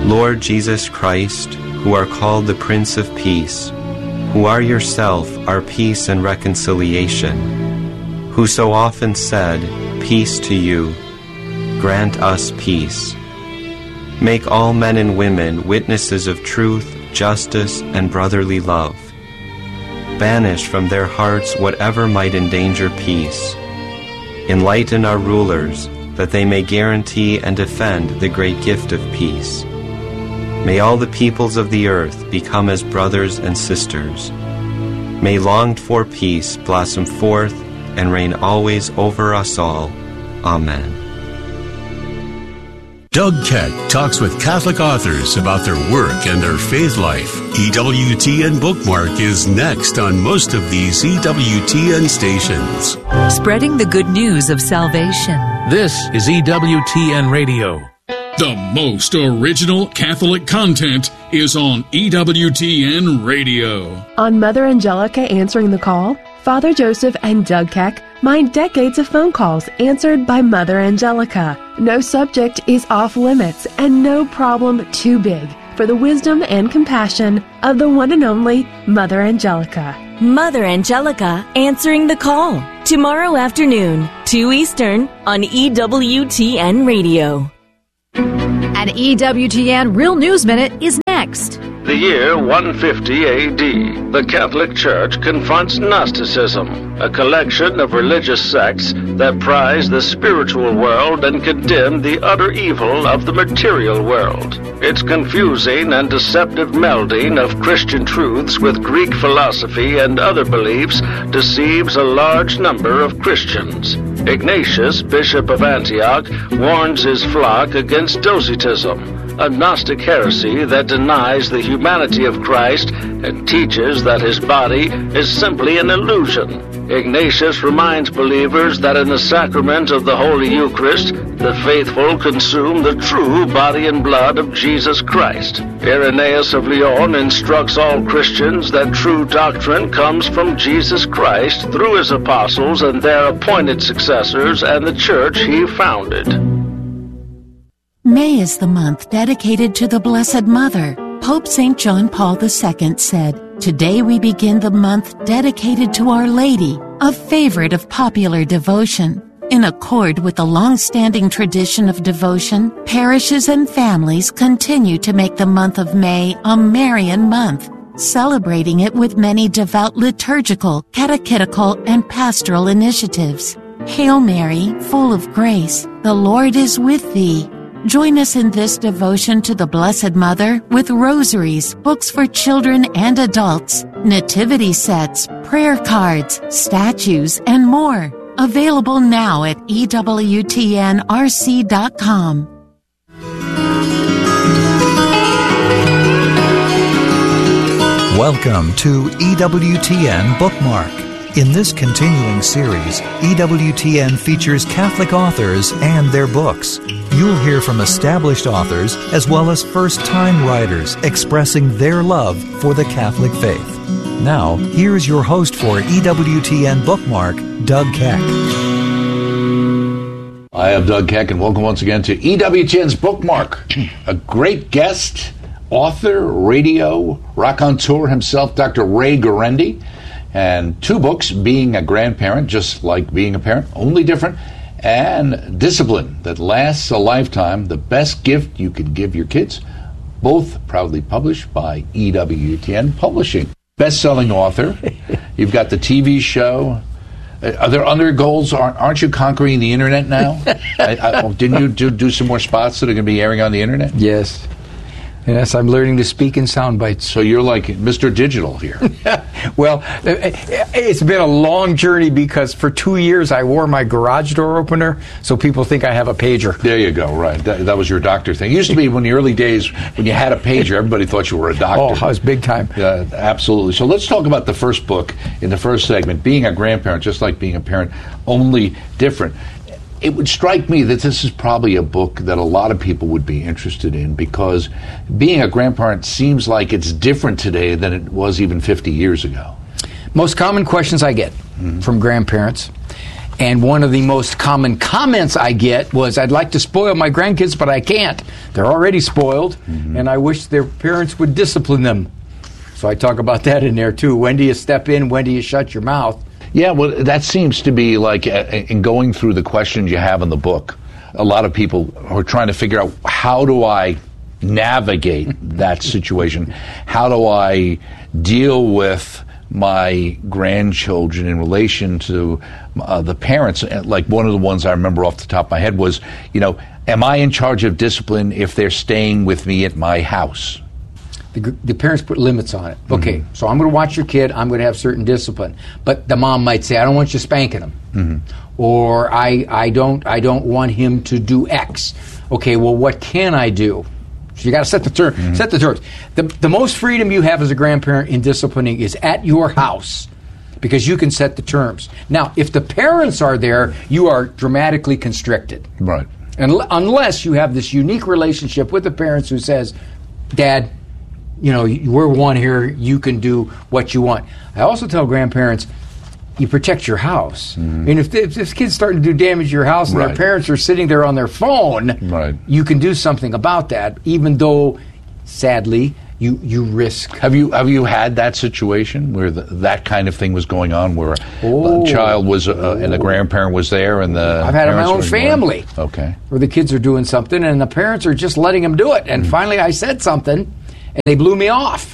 Lord Jesus Christ, who are called the Prince of Peace, who are yourself our peace and reconciliation, who so often said, "Peace to you," grant us peace. Make all men and women witnesses of truth, justice, and brotherly love. Banish from their hearts whatever might endanger peace. Enlighten our rulers, that they may guarantee and defend the great gift of peace. May all the peoples of the earth become as brothers and sisters. May longed-for peace blossom forth and reign always over us all. Amen. Doug Keck talks with Catholic authors about their work and their faith life. EWTN Bookmark is next on most of these EWTN stations. Spreading the good news of salvation. This is EWTN Radio. The most original Catholic content is on EWTN Radio. On Mother Angelica Answering the Call, Father Joseph and Doug Keck mine decades of phone calls answered by Mother Angelica. No subject is off limits and no problem too big for the wisdom and compassion of the one and only Mother Angelica. Mother Angelica Answering the Call. Tomorrow afternoon, 2 Eastern on EWTN Radio. An EWTN Real News Minute is next. The year 150 A.D., the Catholic Church confronts Gnosticism, a collection of religious sects that prize the spiritual world and condemn the utter evil of the material world. Its confusing and deceptive melding of Christian truths with Greek philosophy and other beliefs deceives a large number of Christians. Ignatius, Bishop of Antioch, warns his flock against Docetism, a Gnostic heresy that denies the humanity of Christ and teaches that his body is simply an illusion. Ignatius reminds believers that in the sacrament of the Holy Eucharist, the faithful consume the true body and blood of Jesus Christ. Irenaeus of Lyon instructs all Christians that true doctrine comes from Jesus Christ through his apostles and their appointed successors and the church he founded. May is the month dedicated to the Blessed Mother. Pope St. John Paul II said, "Today we begin the month dedicated to Our Lady, a favorite of popular devotion." In accord with the long-standing tradition of devotion, parishes and families continue to make the month of May a Marian month, celebrating it with many devout liturgical, catechetical, and pastoral initiatives. Hail Mary, full of grace, the Lord is with thee. Join us in this devotion to the Blessed Mother with rosaries, books for children and adults, nativity sets, prayer cards, statues, and more. Available now at EWTNRC.com. Welcome to EWTN Bookmark. In this continuing series, EWTN features Catholic authors and their books. You'll hear from established authors as well as first-time writers expressing their love for the Catholic faith. Now, here's your host for EWTN Bookmark, Doug Keck. I am Doug Keck, and welcome once again to EWTN's Bookmark. A great guest, author, radio, raconteur himself, Dr. Ray Guarendi. And 2 books, Being a Grandparent, Just Like Being a Parent, Only Different, and Discipline That Lasts a Lifetime, The Best Gift You Could Give Your Kids, both proudly published by EWTN Publishing. Best-selling author. You've got the TV show. Are there other goals? Aren't you conquering the Internet now? Didn't you do some more spots that are going to be airing on the Internet? Yes. Yes, I'm learning to speak in sound bites. So you're like Mr. Digital here. Well, it's been a long journey because for 2 years I wore my garage door opener so people think I have a pager. There you go, right. That was your doctor thing. It used to be in the early days when you had a pager, everybody thought you were a doctor. Oh, I was big time. Absolutely. So let's talk about the first book in the first segment, Being a Grandparent, Just Like Being a Parent, Only Different. It would strike me that this is probably a book that a lot of people would be interested in because being a grandparent seems like it's different today than it was even 50 years ago. Most common questions I get from grandparents And one of the most common comments I get was, I'd like to spoil my grandkids, but I can't. They're already spoiled, and I wish their parents would discipline them. So I talk about that in there, too. When do you step in? When do you shut your mouth? Yeah, well, that seems to be like, in going through the questions you have in the book, a lot of people are trying to figure out, how do I navigate that situation? How do I deal with my grandchildren in relation to the parents? Like, one of the ones I remember off the top of my head was, am I in charge of discipline if they're staying with me at my house? The parents put limits on it. Okay, so I'm going to watch your kid. I'm going to have certain discipline. But the mom might say, I don't want you spanking him. Or I don't want him to do X. Okay, well, what can I do? So you got to set the terms. Set the terms. The most freedom you have as a grandparent in disciplining is at your house, because you can set the terms. Now, if the parents are there, you are dramatically constricted. Right. And unless you have this unique relationship with the parents who says, Dad, we're one here, you can do what you want. I also tell grandparents, you protect your house. And if this kid's starting to do damage to your house and their parents are sitting there on their phone, you can do something about that, even though, sadly, you risk. Have you had that situation where that kind of thing was going on, where a child was and the grandparent was there, and the I've had it in my own family. Okay. Where the kids are doing something and the parents are just letting them do it. And finally I said something, and they blew me off.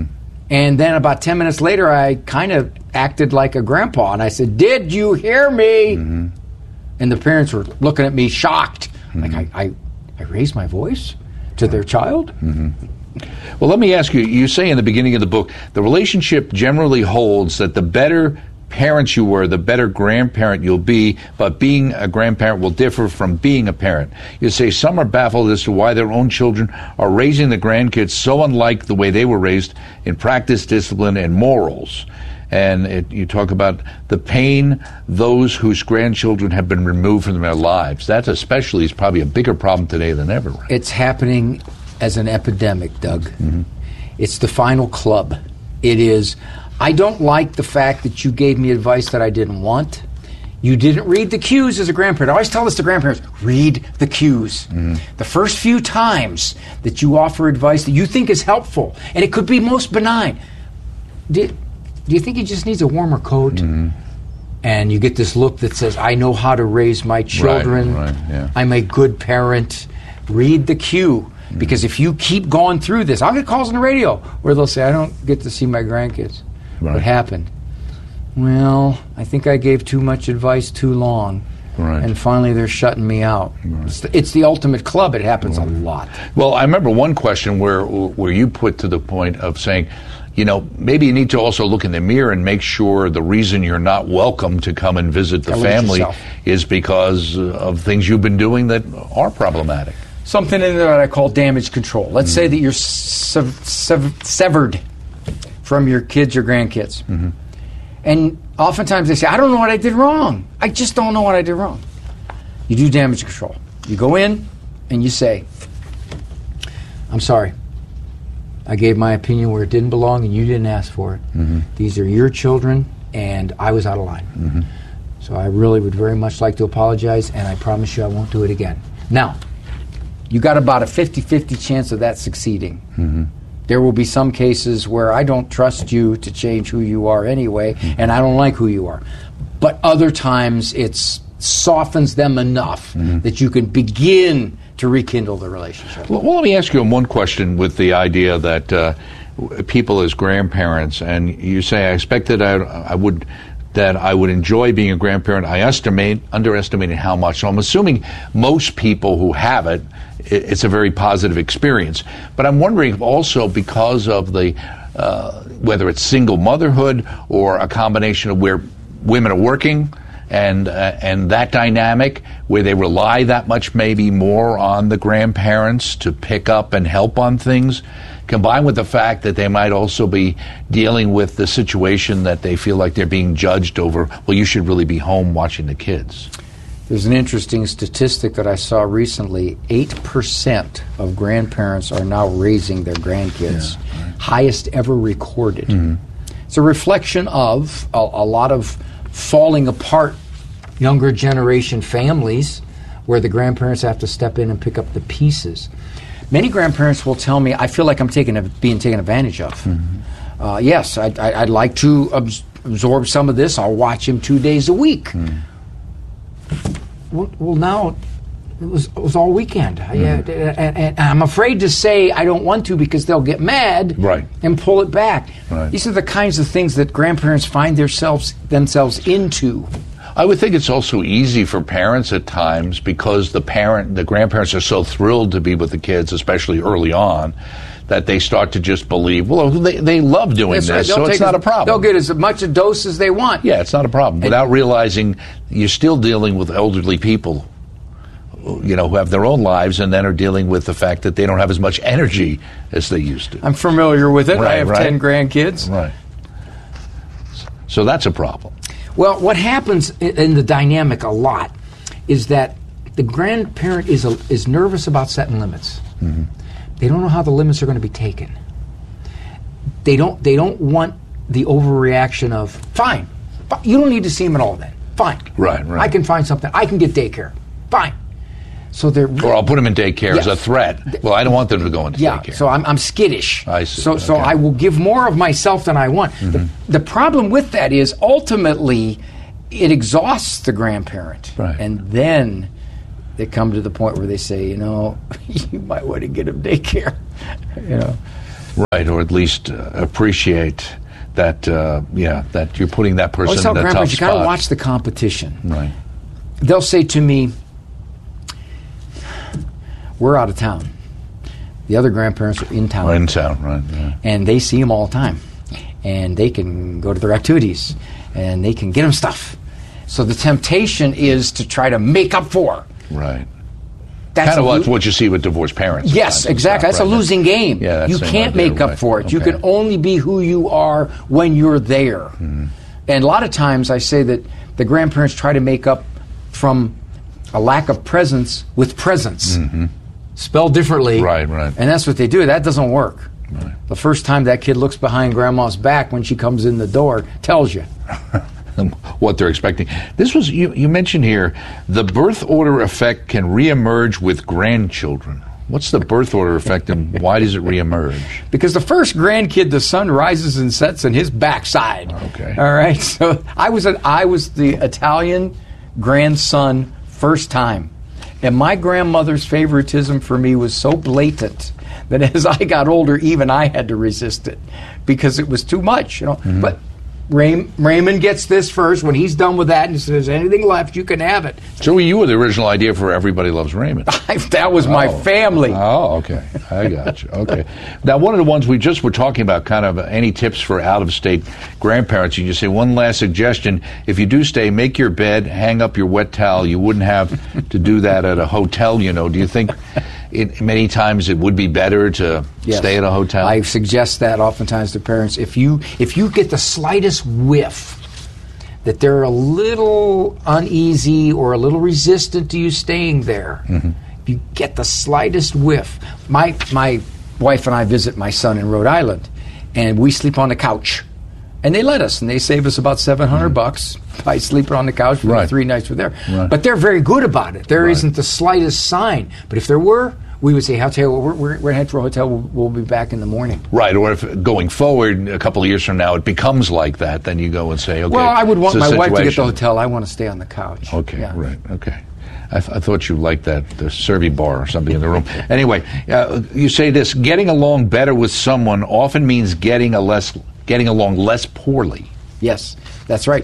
And then about 10 minutes later, I kind of acted like a grandpa, and I said, "Did you hear me?" And the parents were looking at me shocked. Like, I raised my voice to their child? Well, let me ask you, you say in the beginning of the book, the relationship generally holds that the better parents you were, the better grandparent you'll be, but being a grandparent will differ from being a parent. You say some are baffled as to why their own children are raising the grandkids so unlike the way they were raised in practice, discipline, and morals. And you talk about the pain those whose grandchildren have been removed from their lives. That especially is probably a bigger problem today than ever. Right? It's happening as an epidemic, Doug. It's the final club. It is, I don't like the fact that you gave me advice that I didn't want. You didn't read the cues as a grandparent. I always tell this to grandparents, read the cues. The first few times that you offer advice that you think is helpful, and it could be most benign, do you think he just needs a warmer coat? And you get this look that says, I know how to raise my children. I'm a good parent. Read the cue. Because if you keep going through this, I'll get calls on the radio where they'll say, I don't get to see my grandkids. What happened? Well, I think I gave too much advice too long. And finally they're shutting me out. It's the ultimate club. It happens a lot. Well, I remember one question where you put to the point of saying, maybe you need to also look in the mirror and make sure the reason you're not welcome to come and visit the family is because of things you've been doing that are problematic. Something in there that I call damage control. Let's say that you're severed from your kids or grandkids. And oftentimes they say, I don't know what I did wrong. I just don't know what I did wrong. You do damage control. You go in and you say, I'm sorry. I gave my opinion where it didn't belong and you didn't ask for it. These are your children and I was out of line. So I really would very much like to apologize, and I promise you I won't do it again. Now, you got about a 50-50 chance of that succeeding. There will be some cases where I don't trust you to change who you are anyway, and I don't like who you are. But other times it softens them enough that you can begin to rekindle the relationship. Well, let me ask you one question with the idea that people as grandparents, and you say, I expect that I would enjoy being a grandparent. I underestimated how much. So I'm assuming most people who have it, it's a very positive experience. But I'm wondering if also because of the, whether it's single motherhood or a combination of where women are working and that dynamic, where they rely that much maybe more on the grandparents to pick up and help on things, combined with the fact that they might also be dealing with the situation that they feel like they're being judged over, well, you should really be home watching the kids. There's an interesting statistic that I saw recently. 8% of grandparents are now raising their grandkids. Highest ever recorded. It's a reflection of a lot of falling apart younger generation families where the grandparents have to step in and pick up the pieces. Many grandparents will tell me, I feel like I'm being taken advantage of. Mm-hmm. Yes, I'd like to absorb some of this. I'll watch him 2 days a week. Mm. Well, now it was all weekend. And I'm afraid to say I don't want to because they'll get mad and pull it back. Right. These are the kinds of things that grandparents find themselves into. I would think it's also easy for parents at times because the grandparents are so thrilled to be with the kids, especially early on, that they start to just believe, well, they love doing this, so it's not a problem. They'll get as much a dose as they want. Yeah, it's not a problem. Without realizing you're still dealing with elderly people, who have their own lives and then are dealing with the fact that they don't have as much energy as they used to. I'm familiar with it. I have 10 grandkids. Right. So that's a problem. Well, what happens in the dynamic a lot is that the grandparent is nervous about setting limits. Mm-hmm. They don't know how the limits are going to be taken. They don't want the overreaction of, fine, you don't need to see him at all then. Fine. Right. I can find something. I can get daycare. Fine. So or I'll put them in daycare as a threat. Well, I don't want them to go into daycare. So I'm skittish. I see. So I will give more of myself than I want. Mm-hmm. The problem with that is ultimately it exhausts the grandparent. Right. And then they come to the point where they say, you might want to get him daycare. Right, or at least appreciate that, that you're putting that person in a tough spot. You got to watch the competition. Right. They'll say to me, we're out of town. The other grandparents are in town. In town, right. Yeah. And they see them all the time. And they can go to their activities. And they can get them stuff. So the temptation is to try to make up for. Right. That's kind of what you see with divorced parents. Yes, exactly. That's a losing game. Yeah, you can't make up for it. Okay. You can only be who you are when you're there. Mm-hmm. And a lot of times I say that the grandparents try to make up from a lack of presence with presence. Mm-hmm. Spelled differently. Right. And that's what they do. That doesn't work. Right. The first time that kid looks behind grandma's back when she comes in the door tells you. What they're expecting. This was, you mentioned here, the birth order effect can reemerge with grandchildren. What's the birth order effect and why does it reemerge? Because the first grandkid, the sun rises and sets in his backside. Okay. All right. So I was the Italian grandson first time. And my grandmother's favoritism for me was so blatant that as I got older, even I had to resist it because it was too much. Mm-hmm. But Raymond gets this first. When he's done with that and says, anything left, you can have it. So you were the original idea for Everybody Loves Raymond. That was my family. Oh, okay. I got you. Okay. Now, one of the ones we just were talking about, kind of any tips for out-of-state grandparents. You just say, one last suggestion. If you do stay, make your bed, hang up your wet towel. You wouldn't have to do that at a hotel, Do you think many times it would be better to stay at a hotel? I suggest that oftentimes to parents. If you get the slightest whiff that they're a little uneasy or a little resistant to you staying there, if you get the slightest whiff. My wife and I visit my son in Rhode Island, and we sleep on the couch. And they let us, and they save us about $700 by sleeping on the couch for the 3 nights we're there. Right. But they're very good about it. There isn't the slightest sign. But if there were, we would say, I'll tell you what, we're going to head to a hotel. We'll be back in the morning. Right. Or if going forward, a couple of years from now, it becomes like that, then you go and say, okay. Well, I would want my wife to get the hotel. I want to stay on the couch. Okay, right. Okay. I thought you liked that, the Servy bar or something in the room. Anyway, you say this, getting along better with someone often means getting along less poorly. Yes, that's right.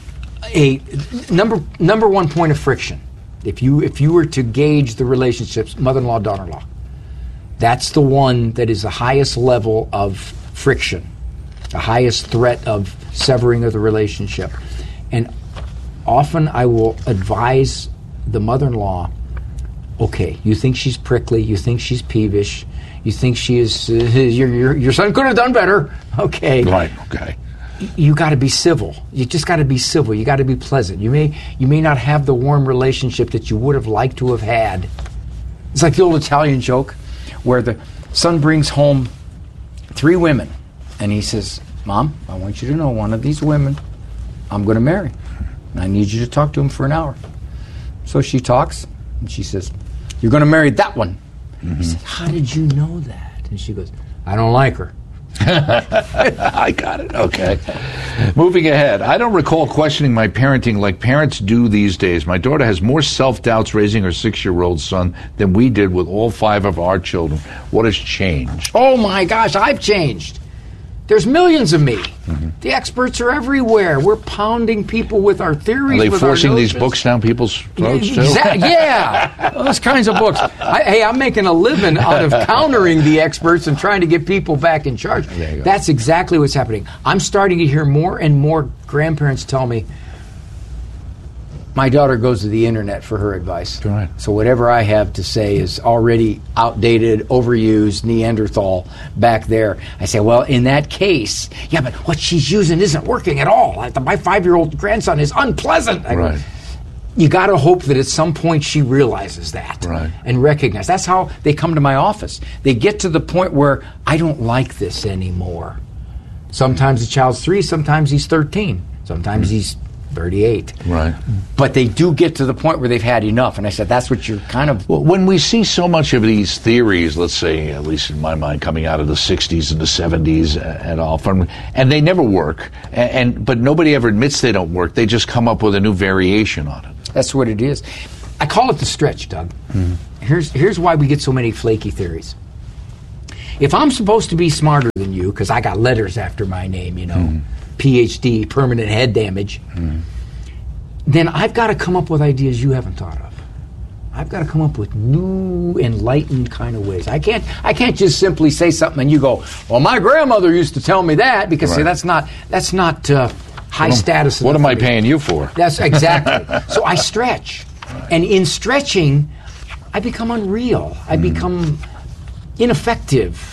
A number one point of friction. If you were to gauge the relationships, mother-in-law, daughter-in-law, that's the one that is the highest level of friction, the highest threat of severing of the relationship. And often I will advise the mother-in-law, okay, you think she's prickly, you think she's peevish, you think she is, your son could have done better. Okay. Right, okay. You got to be civil. You just got to be civil. You got to be pleasant. You may not have the warm relationship that you would have liked to have had. It's like the old Italian joke where the son brings home 3 women, and he says, Mom, I want you to know one of these women I'm going to marry. and I need you to talk to him for an hour. So she talks, and she says, you're going to marry that one. I said, how did you know that? And she goes, I don't like her. I got it. Okay. Moving ahead. I don't recall questioning my parenting like parents do these days. My daughter has more self-doubts raising her 6-year-old son than we did with all 5 of our children. What has changed? Oh, my gosh, I've changed. There's millions of me. The experts are everywhere. We're pounding people with our theories. Are they with forcing our these books down people's throats, too? Yeah, those kinds of books. I'm making a living out of countering the experts and trying to get people back in charge. That's exactly what's happening. I'm starting to hear more and more grandparents tell me, my daughter goes to the internet for her advice. Right. So whatever I have to say is already outdated, overused, Neanderthal back there. I say, well, in that case, yeah, but what she's using isn't working at all. My 5-year-old grandson is unpleasant. Right. You got to hope that at some point she realizes that and recognize. That's how they come to my office. They get to the point where I don't like this anymore. Sometimes the child's 3, sometimes he's 13, sometimes he's 38. Right. But they do get to the point where they've had enough. And I said, that's what you're kind of... Well, when we see so much of these theories, let's say, at least in my mind, coming out of the 60s and the 70s and all, and they never work, but nobody ever admits they don't work. They just come up with a new variation on it. That's what it is. I call it the stretch, Doug. Here's why we get so many flaky theories. If I'm supposed to be smarter than you, because I got letters after my name, you know, PhD, permanent head damage, then I've got to come up with ideas you haven't thought of. I've got to come up with new, enlightened kind of ways. I can't just simply say something and you go, well, my grandmother used to tell me that, because see, that's not high status. What am I paying you for? That's exactly. So I stretch. And in stretching, I become unreal. I become ineffective.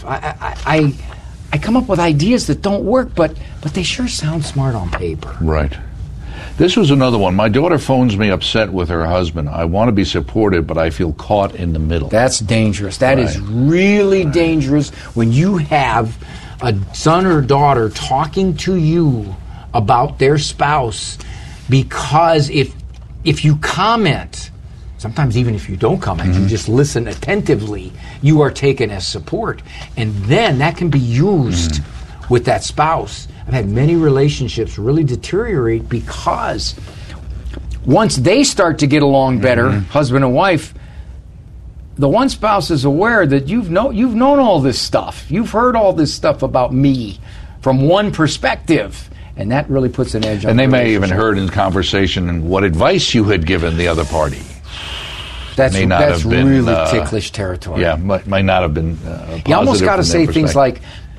I come up with ideas that don't work, but they sure sound smart on paper. Right. This was another one. My daughter phones me upset with her husband. I want to be supportive, but I feel caught in the middle. That's dangerous. That is really dangerous when you have a son or daughter talking to you about their spouse, because if you comment, sometimes even if you don't comment, you just listen attentively, you are taken as support. And then that can be used with that spouse. I've had many relationships really deteriorate because once they start to get along better, husband and wife, the one spouse is aware that you've known all this stuff. You've heard all this stuff about me from one perspective. And that really puts an edge on. And they may even heard in conversation what advice you had given the other party. That's really ticklish territory. Yeah, might not have been positive. You almost got to say things like,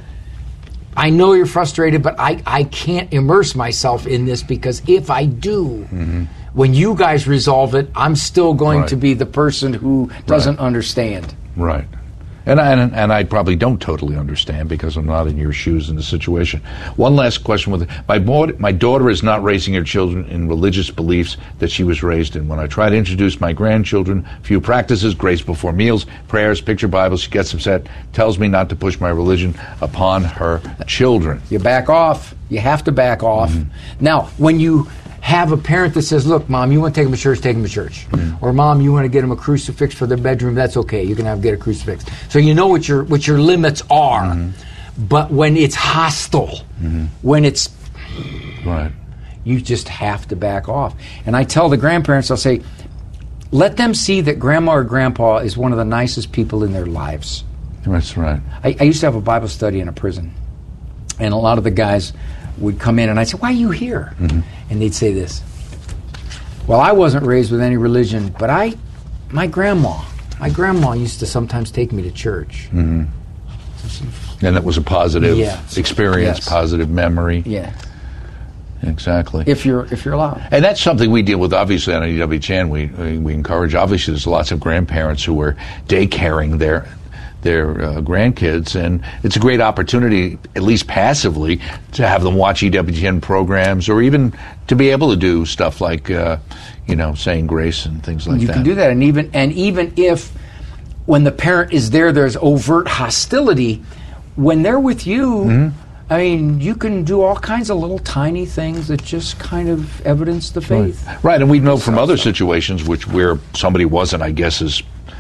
I know you're frustrated, but I can't immerse myself in this, because if I do, when you guys resolve it, I'm still going to be the person who doesn't understand. Right. And I probably don't totally understand, because I'm not in your shoes in the situation. One last question with my daughter is not raising her children in religious beliefs that she was raised in. When I try to introduce my grandchildren, few practices, grace before meals, prayers, picture Bibles, she gets upset, tells me not to push my religion upon her children. You back off. You have to back off. Now, when you have a parent that says, look, Mom, you want to take them to church, take them to church. Or, Mom, you want to get them a crucifix for their bedroom, that's okay. You can get a crucifix. So you know what your limits are. But when it's hostile, when it's... you just have to back off. And I tell the grandparents, I'll say, let them see that Grandma or Grandpa is one of the nicest people in their lives. That's right. I used to have a Bible study in a prison. And a lot of the guys would come in and I'd say, why are you here? And they'd say this, well, I wasn't raised with any religion, but my grandma used to sometimes take me to church. And that was a positive experience, positive memory. Yeah. Exactly. If you're allowed. And that's something we deal with, obviously, on EWTN. We encourage, obviously, there's lots of grandparents who are daycaring their grandkids, and it's a great opportunity, at least passively, to have them watch EWTN programs, or even to be able to do stuff like, saying grace and things like that. You can do that, and even if when the parent is there, there's overt hostility. When they're with you, I mean, you can do all kinds of little tiny things that just kind of evidence the faith. Right, and we know from other situations where somebody wasn't, I guess, as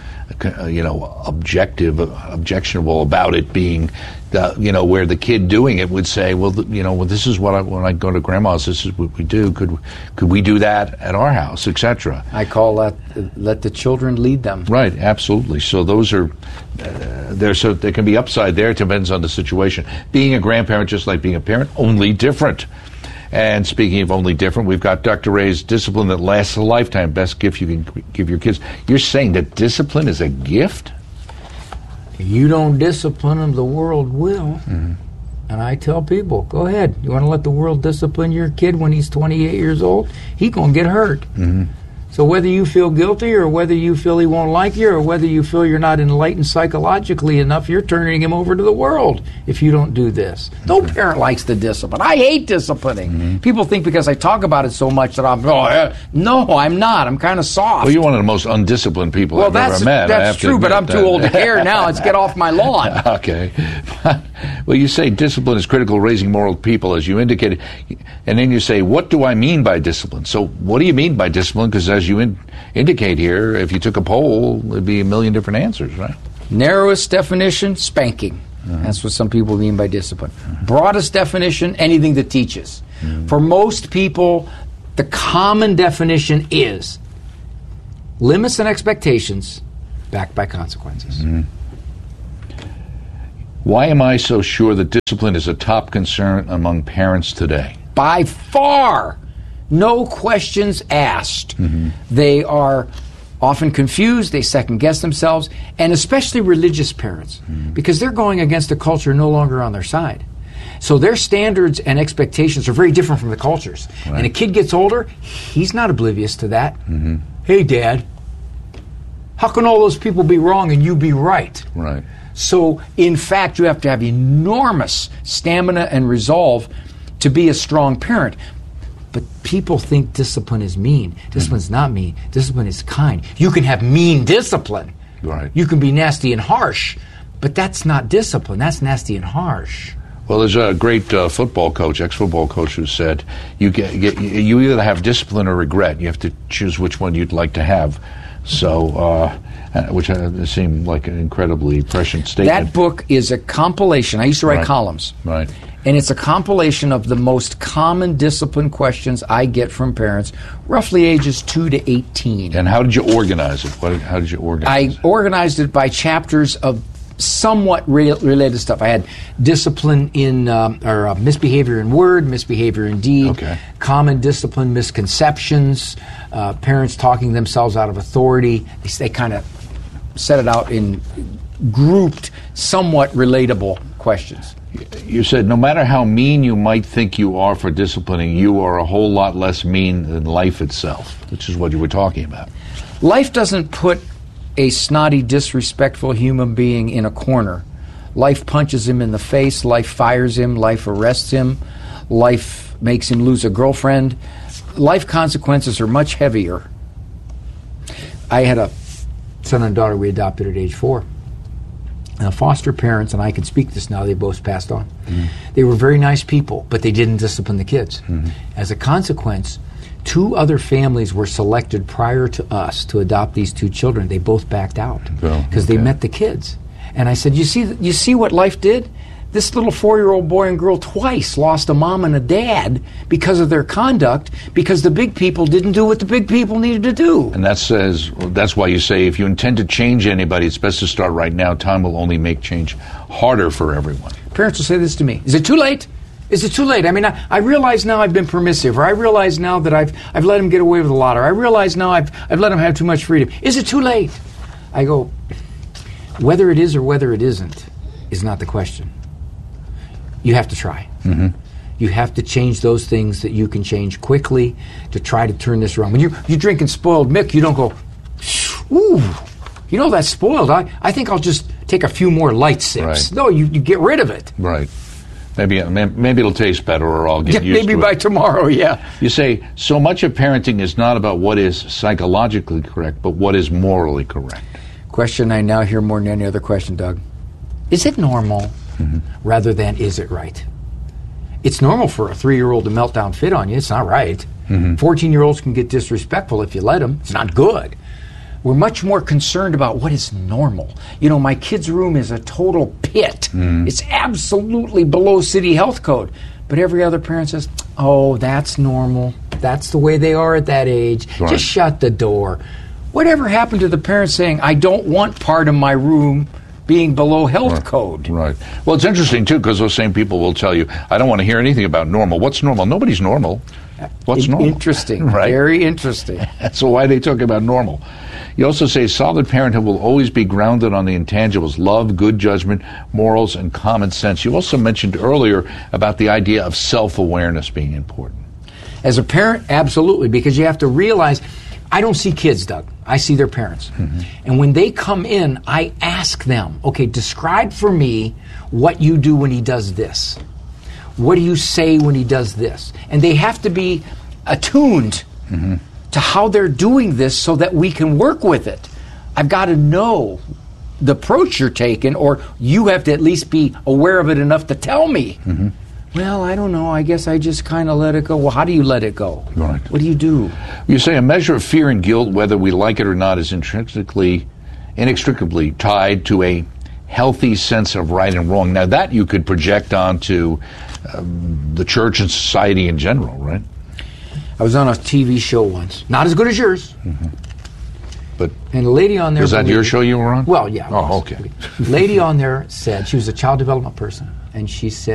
objectionable about it being, where the kid doing it would say, well, this is what when I go to grandma's, this is what we do. Could we do that at our house, etc. I call that let the children lead them. Right, absolutely. So those are there can be upside there. It depends on the situation. Being a grandparent, just like being a parent, only different. And speaking of only different, we've got Dr. Ray's Discipline That Lasts a Lifetime, best gift you can give your kids. You're saying that discipline is a gift? You don't discipline them, the world will. Mm-hmm. And I tell people, go ahead. You want to let the world discipline your kid when he's 28 years old? He's going to get hurt. Mm-hmm. So whether you feel guilty or whether you feel he won't like you or whether you feel you're not enlightened psychologically enough, you're turning him over to the world if you don't do this. No parent likes the discipline. I hate disciplining. Mm-hmm. People think because I talk about it so much that no, I'm not. I'm kind of soft. Well, you're one of the most undisciplined people I've ever met. That's true, but I'm too old to care now. Let's get off my lawn. Okay. Well, you say discipline is critical, raising moral people, as you indicated. And then you say, what do I mean by discipline? So what do you mean by discipline? Because as you indicate here, if you took a poll, there'd be a million different answers, right? Narrowest definition, spanking. Uh-huh. That's what some people mean by discipline. Uh-huh. Broadest definition, anything that teaches. Uh-huh. For most people, the common definition is limits and expectations backed by consequences. Uh-huh. Why am I so sure that discipline is a top concern among parents today? By far, no questions asked. Mm-hmm. They are often confused, they second-guess themselves, and especially religious parents, because they're going against a culture no longer on their side. So their standards and expectations are very different from the culture's. Right. And a kid gets older, he's not oblivious to that. Mm-hmm. Hey, Dad, how can all those people be wrong and you be right? Right. So, in fact, you have to have enormous stamina and resolve to be a strong parent. But people think discipline is mean. Discipline's not mean. Discipline is kind. You can have mean discipline. Right. You can be nasty and harsh. But that's not discipline. That's nasty and harsh. Well, there's a great football coach, ex-football coach, who said you either have discipline or regret. You have to choose which one you'd like to have. So, which seemed like an incredibly prescient statement. That book is a compilation. I used to write columns. Right. And it's a compilation of the most common discipline questions I get from parents, roughly ages 2 to 18. And how did you organize it? How did you organize it? I organized it by chapters of somewhat related stuff. I had discipline in, misbehavior in word, misbehavior in deed, common discipline misconceptions, parents talking themselves out of authority. They kind of set it out in grouped, somewhat relatable questions. You said no matter how mean you might think you are for disciplining, you are a whole lot less mean than life itself, which is what you were talking about. Life doesn't put a snotty, disrespectful human being in a corner. Life punches him in the face, life fires him, life arrests him, life makes him lose a girlfriend. Life consequences are much heavier. I had a son and daughter we adopted at age 4. Foster parents, and I can speak this now, they both passed on. Mm. They were very nice people, but they didn't discipline the kids. Mm-hmm. As a consequence, 2 other families were selected prior to us to adopt these 2 children. They both backed out because they met the kids. And I said, you see what life did? This little 4-year-old boy and girl twice lost a mom and a dad because of their conduct, because the big people didn't do what the big people needed to do. And that's why you say if you intend to change anybody, it's best to start right now. Time will only make change harder for everyone. Parents will say this to me: is it too late? Is it too late? I mean, I realize now I've been permissive, or I realize now that I've let him get away with a lot, or I realize now I've let him have too much freedom. Is it too late? I go, whether it is or whether it isn't is not the question. You have to try. Mm-hmm. You have to change those things that you can change quickly to try to turn this around. When you're drinking spoiled milk, you don't go, ooh, that's spoiled. I think I'll just take a few more light sips. Right. No, you get rid of it. Right. Maybe it'll taste better, or I'll get used to it. Maybe by tomorrow, yeah. You say, so much of parenting is not about what is psychologically correct, but what is morally correct. Question I now hear more than any other question, Doug. Is it normal? Mm-hmm. Rather than is it right? it's normal for a 3-year-old to melt down fit on you. It's not right. 14-year-olds can get disrespectful if you let them. It's not good. We're much more concerned about what is normal. You know, my kid's room is a total pit. It's absolutely below city health code. But every other parent says, oh, that's normal. That's the way they are at that age. Right. Just shut the door. Whatever happened to the parents saying, I don't want part of my room being below health code? Right. Well, it's interesting, too, because those same people will tell you, I don't want to hear anything about normal. What's normal? Nobody's normal. What's normal? Interesting. Right. Very interesting. So why are they talking about normal? You also say solid parenthood will always be grounded on the intangibles: love, good judgment, morals, and common sense. You also mentioned earlier about the idea of self-awareness being important. As a parent, absolutely, because you have to realize, I don't see kids, Doug. I see their parents. And when they come in, I ask them, okay, describe for me what you do when he does this. What do you say when he does this? And they have to be attuned to how they're doing this so that we can work with it. I've got to know the approach you're taking, or you have to at least be aware of it enough to tell me. Well, I don't know. I guess I just kind of let it go. Well, how do you let it go? Right. What do you do? You say a measure of fear and guilt, whether we like it or not, is inextricably tied to a healthy sense of right and wrong. Now, that you could project onto the church and society in general, right? I was on a TV show once. Not as good as yours. And a lady on there... Was that your show you were on? Well, yeah. Oh, okay. Lady on there said, she was a child development person, and she said,